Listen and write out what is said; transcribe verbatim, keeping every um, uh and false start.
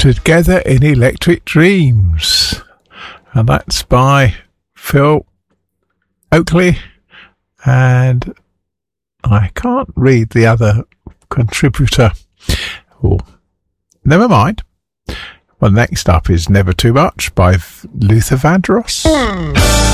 Together in Electric Dreams. And that's by Phil Oakley. And I can't read the other contributor. Oh, never mind. Well, next up is Never Too Much by Luther Vandross.